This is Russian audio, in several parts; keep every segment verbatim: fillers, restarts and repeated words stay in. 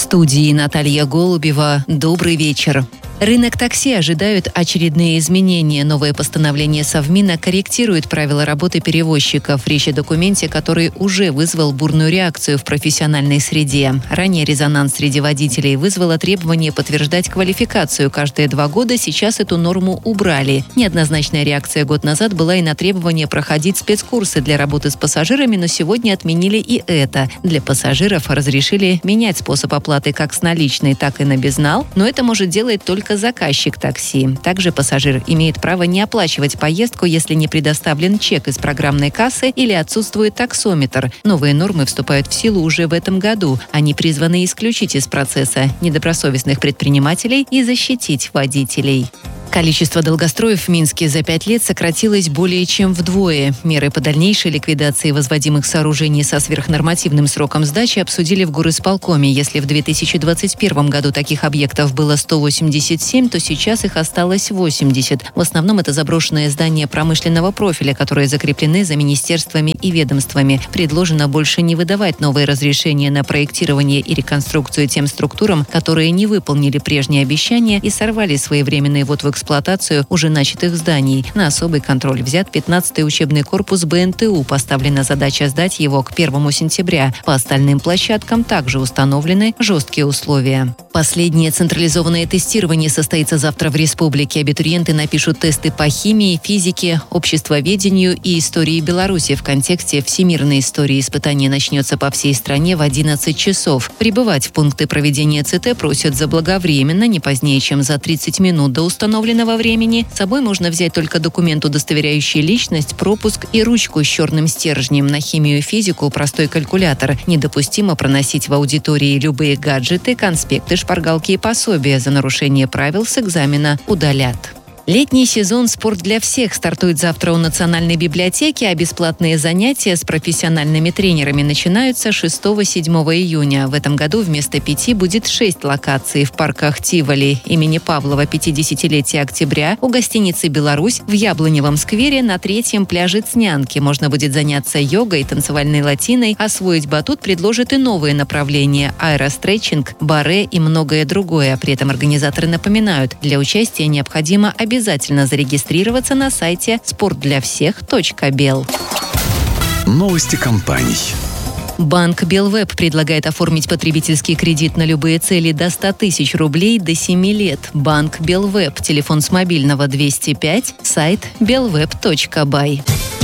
студии Наталья Голубева. Добрый вечер. Рынок такси ожидают очередные изменения. Новое постановление Совмина корректирует правила работы перевозчиков. Речь о документе, который уже вызвал бурную реакцию в профессиональной среде. Ранее резонанс среди водителей вызвало требование подтверждать квалификацию каждые два года. Сейчас эту норму убрали. Неоднозначная реакция год назад была и на требование проходить спецкурсы для работы с пассажирами, но сегодня отменили и это. Для пассажиров разрешили менять способ оплаты как с наличной, так и на безнал, но это может делать только заказчик такси. Также пассажир имеет право не оплачивать поездку, если не предоставлен чек из программной кассы или отсутствует таксометр. Новые нормы вступают в силу уже в этом году. Они призваны исключить из процесса недобросовестных предпринимателей и защитить водителей. Количество долгостроев в Минске за пять лет сократилось более чем вдвое. Меры по дальнейшей ликвидации возводимых сооружений со сверхнормативным сроком сдачи обсудили в горисполкоме. Если в две тысячи двадцать первом году таких объектов было сто восемьдесят семь, то сейчас их осталось восемьдесят. В основном это заброшенные здания промышленного профиля, которые закреплены за министерствами и ведомствами. Предложено больше не выдавать новые разрешения на проектирование и реконструкцию тем структурам, которые не выполнили прежние обещания и сорвали своевременный ввод в эксплуатацию эксплуатацию уже начатых зданий. На особый контроль взят пятнадцатый учебный корпус бэ эн тэ у. Поставлена задача сдать его к первому сентября. По остальным площадкам также установлены жесткие условия. Последнее централизованное тестирование состоится завтра в республике. Абитуриенты напишут тесты по химии, физике, обществоведению и истории Беларуси. В контексте всемирной истории испытание начнется по всей стране в одиннадцать часов. Прибывать в пункты проведения цэ тэ просят заблаговременно, не позднее, чем за тридцать минут до установленного времени. С собой можно взять только документ, удостоверяющий личность, пропуск и ручку с черным стержнем. На химию и физику простой калькулятор. Недопустимо проносить в аудитории любые гаджеты, конспекты, шпаргалки и пособия. За нарушение правил с экзамена удалят. Летний сезон «Спорт для всех» стартует завтра у Национальной библиотеки, а бесплатные занятия с профессиональными тренерами начинаются шестого-седьмого июня. В этом году вместо пяти будет шесть локаций в парках Тиволи имени Павлова пятидесятилетия октября, у гостиницы «Беларусь», в Яблоневом сквере, на третьем пляже Цнянки. Можно будет заняться йогой, танцевальной латиной, освоить батут предложат и новые направления – аэростретчинг, баре и многое другое. При этом организаторы напоминают, для участия необходимо обязательно Обязательно зарегистрироваться на сайте спорт для всех точка бел. Новости компаний. Банк Белвеб предлагает оформить потребительский кредит на любые цели до ста тысяч рублей до семи лет. Банк Белвеб. Телефон с мобильного двести пять, сайт белвеб точка бай.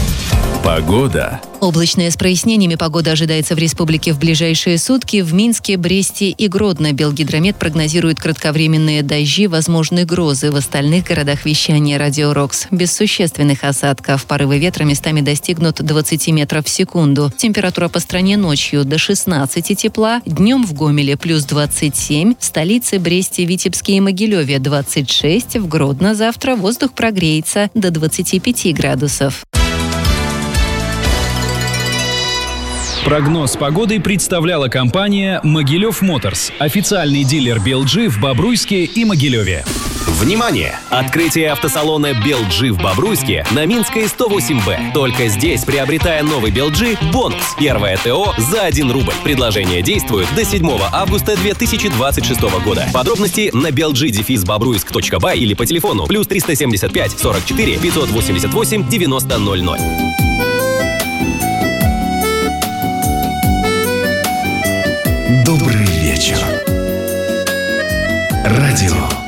Погода. Облачная с прояснениями погода ожидается в республике в ближайшие сутки. В Минске, Бресте и Гродно Белгидромет прогнозирует кратковременные дожди, возможны грозы. В остальных городах вещания Радио Рокс без существенных осадков. Порывы ветра местами достигнут двадцати метров в секунду. Температура по стране ночью до шестнадцати тепла, днем в Гомеле плюс двадцать семь, в столице Бресте, Витебске и Могилеве двадцать шесть, в Гродно завтра воздух прогреется до двадцати пяти градусов. Прогноз погоды представляла компания «Могилев Моторс», официальный дилер би эл джи в Бобруйске и Могилеве. Внимание! Открытие автосалона би эл джи в Бобруйске на Минской сто восемь бэ. Только здесь, приобретая новый би эл джи, бонус. Первое ТО за один рубль. Предложение действует до седьмого августа две тысячи двадцать шестого года. Подробности на би эл джи дефис бобруйск точка бай или по телефону плюс триста семьдесят пять сорок четыре пятьсот восемьдесят восемь девяносто ноль ноль. Добрый вечер. Радио